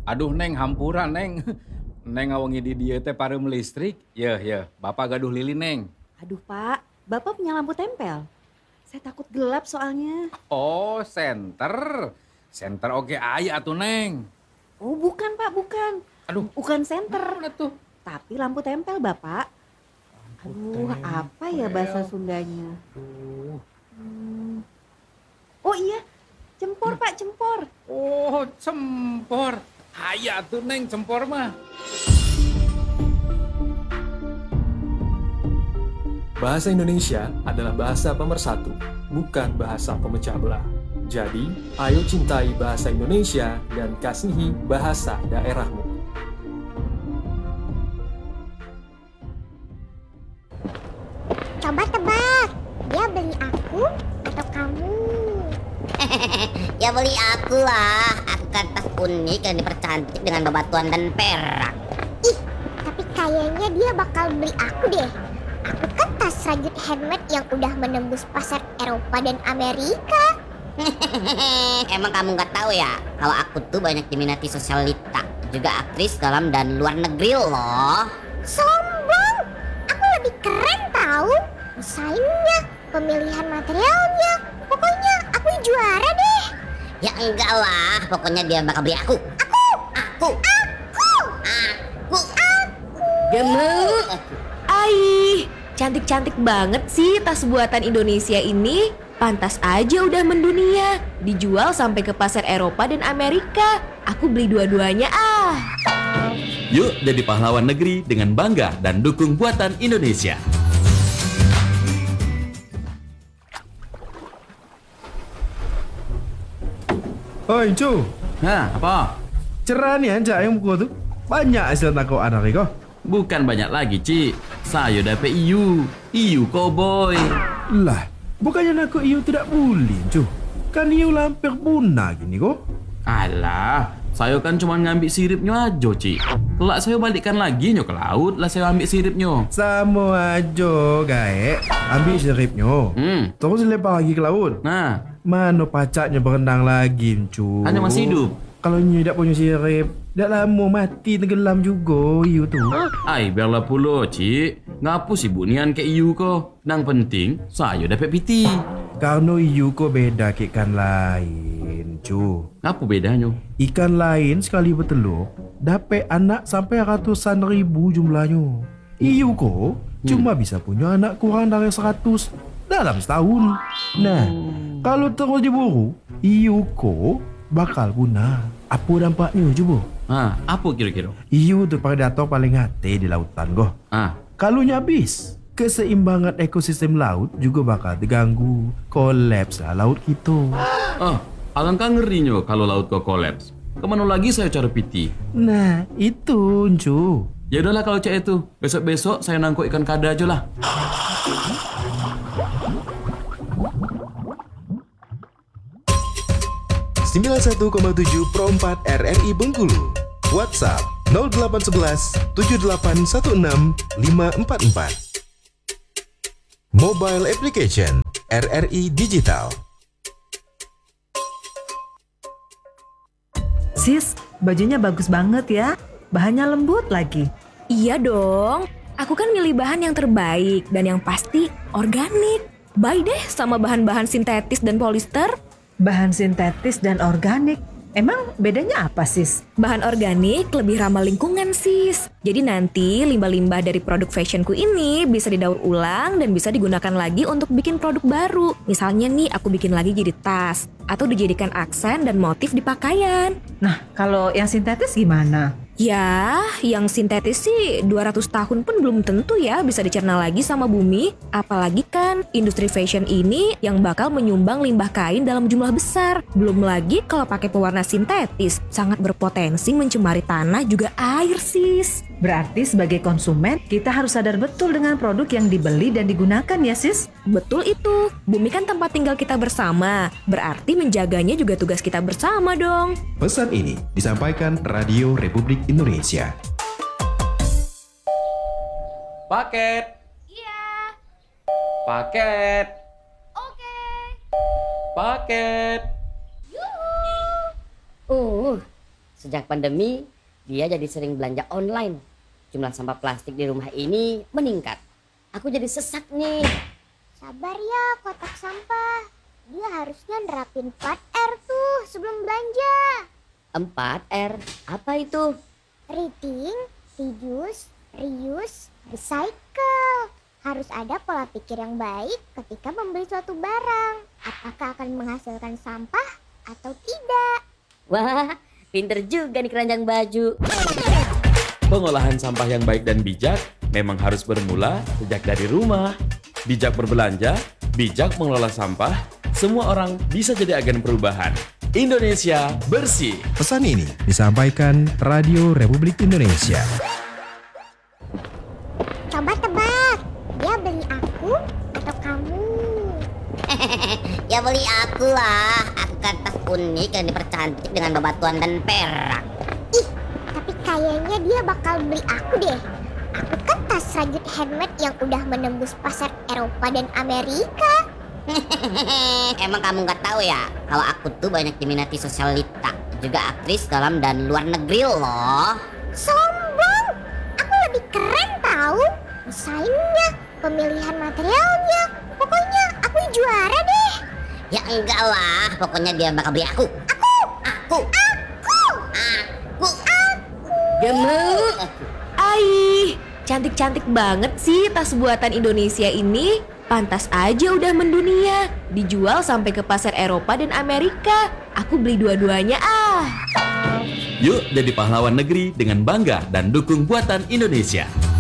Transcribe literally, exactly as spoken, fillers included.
Aduh Neng, hampura Neng. Neng ngawangi di dieu teh parem listrik. Yeuh, yeuh, Bapak gaduh lilin Neng. Aduh Pak, Bapak punya lampu tempel? Saya takut gelap soalnya. Oh, senter. Senter oke aya atuh Neng. Oh bukan Pak, bukan. Aduh, Bukan senter, mana tuh? tapi lampu tempel Bapak. Aduh, apa ya bahasa Sundanya? Aduh. Hmm. Oh iya, cempor Pak, cempor. Oh, cempor. Aya atuh Neng, cempor mah. Bahasa Indonesia adalah bahasa pemersatu, bukan bahasa pemecah belah. Jadi, ayo cintai bahasa Indonesia dan kasihi bahasa daerahmu. Coba tebak, dia beli aku atau kamu? Ya beli aku lah. Aku kan tas unik yang dipercantik dengan bebatuan dan perak. Ih, tapi kayaknya dia bakal beli aku deh. Aku kan tas rajut handmade yang udah menembus pasar Eropa dan Amerika. Emang kamu nggak tahu ya kalau aku tuh banyak diminati sosialita, juga aktris dalam dan luar negeri loh. Sombong, aku lebih keren tahu. Desainnya, pemilihan materialnya, pokoknya aku juara deh. Ya enggak lah, pokoknya dia bakal beli aku. Aku, Aku, aku, aku, aku. gemuk. Ai, cantik-cantik banget sih tas buatan Indonesia ini. Pantas aja udah mendunia, dijual sampai ke pasar Eropa dan Amerika. Aku beli dua-duanya ah. Yuk jadi pahlawan negeri dengan bangga dan dukung buatan Indonesia. Oi, Cu. Nah, apa? Cerah nih anjak yang buku tuh. Banyak hasil nako anak kok. Bukan banyak lagi, Ci. Saya dapet I U. I U cowboy. Lah, bukannya nako iu tidak boleh, Cu. Kan iu lampir punah gini kok. Alah, saya kan cuma ngambil siripnya aja, Ci. Kelak saya balikkan lagi nyo ke laut, lah saya ambil siripnya. Sama aja, gae. Ambil siripnya. Hmm. Terus lempar lagi ke laut. Nah, Mana pacaknya berenang lagi, Cu? hanya masih hidup. Kalau nyu tidak punya sirip, dah lama mati tenggelam juga iu tuh. Ai, biarlah pula, Ci. Ngapus ibu nian ke I U ko. Nang penting, saya dapat P T. Karena iu kok beda ke ikan lain, Cu. Apa bedanya? Ikan lain sekali bertelur dapat anak sampai ratusan ribu jumlahnya. Iu kok cuma bisa punya anak kurang dari seratus dalam setahun. Nah, kalau terus diburu, iu kok bakal punah. Apa dampaknya coba? Ah, apa kira-kira? Iu tuh predator paling hati di lautan kok. Ah, Kalau habis, keseimbangan ekosistem laut juga bakal terganggu. Kolaps lah laut kita. oh, alangkah ngerinya kalau laut kau kolaps. Kemana lagi saya cari P T? Nah, itu, Cu. Ya udahlah kalau cek itu. Besok-besok saya nangkuk ikan kada aja lah. sembilan puluh satu koma tujuh Pro empat R R I Bengkulu. WhatsApp nol delapan satu satu tujuh delapan satu enam lima empat empat. Mobile application R R I Digital. Sis, bajunya bagus banget ya. Bahannya lembut lagi. Iya dong, aku kan milih bahan yang terbaik dan yang pasti organik. Bye deh sama bahan-bahan sintetis dan polister. Bahan sintetis dan organik. Emang bedanya apa, Sis? Bahan organik lebih ramah lingkungan, sis. Jadi nanti limbah-limbah dari produk fashionku ini bisa didaur ulang dan bisa digunakan lagi untuk bikin produk baru. Misalnya nih, aku bikin lagi jadi tas atau dijadikan aksen dan motif di pakaian. Nah, kalau yang sintetis gimana? Ya, yang sintetis sih dua ratus tahun pun belum tentu ya bisa dicerna lagi sama bumi. Apalagi kan industri fashion ini yang bakal menyumbang limbah kain dalam jumlah besar. Belum lagi kalau pakai pewarna sintetis, sangat berpotensi mencemari tanah juga air, sis. Berarti sebagai konsumen, kita harus sadar betul dengan produk yang dibeli dan digunakan ya, Sis? Betul itu, bumi kan tempat tinggal kita bersama. Berarti menjaganya juga tugas kita bersama dong. Pesan ini disampaikan Radio Republik Indonesia. Paket. Iya. Paket. Oke. Paket. Oh, Sejak pandemi, dia jadi sering belanja online. Jumlah sampah plastik di rumah ini meningkat. Aku jadi sesak nih. Sabar ya kotak sampah. Dia harusnya nerapin empat R tuh sebelum belanja. empat R, apa itu? Rethink, reduce, reuse, recycle. Harus ada pola pikir yang baik ketika membeli suatu barang. Apakah akan menghasilkan sampah atau tidak? Wah, pinter juga nih keranjang baju. Pengolahan sampah yang baik dan bijak memang harus bermula sejak dari rumah. Bijak berbelanja, bijak mengelola sampah, semua orang bisa jadi agen perubahan. Indonesia bersih. Pesan ini disampaikan Radio Republik Indonesia. Coba tebak, dia beli aku atau kamu? Ya beli aku lah. Aku kan tas unik yang dipercantik dengan bebatuan dan perak. Ih, tapi kayaknya dia bakal beli aku deh. Aku kan tas rajut handmade yang udah menembus pasar Eropa dan Amerika. Emang kamu nggak tahu ya kalau aku tuh banyak diminati sosialita, juga aktris dalam dan luar negeri loh. Sombong, aku lebih keren tahu. Desainnya, pemilihan materialnya, pokoknya aku juara deh. Ya enggak lah, pokoknya dia bakal beli aku. Aku, Aku, aku, aku, aku. gak mau. Aih, cantik-cantik banget sih tas buatan Indonesia ini. Pantas aja udah mendunia, dijual sampai ke pasar Eropa dan Amerika. Aku beli dua-duanya ah. Yuk jadi pahlawan negeri dengan bangga dan dukung buatan Indonesia.